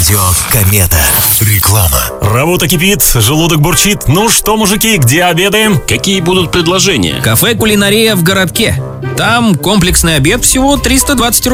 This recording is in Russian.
Радио Комета. Реклама. Работа кипит, желудок бурчит. Ну что, мужики, где обедаем? Какие будут предложения? Кафе «Кулинария» в городке. Там комплексный обед всего 320 рублей.